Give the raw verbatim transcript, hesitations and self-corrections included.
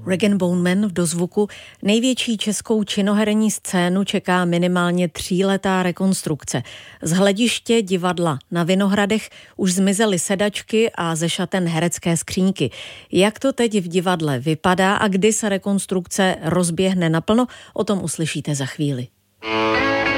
Rag Bone Man v dozvuku. Největší českou činoherní scénu čeká minimálně tříletá rekonstrukce. Z hlediště divadla na Vinohradech už zmizely sedačky a ze šaten herecké skříňky. Jak to teď v divadle vypadá a kdy se rekonstrukce rozběhne naplno, o tom uslyšíte za chvíli.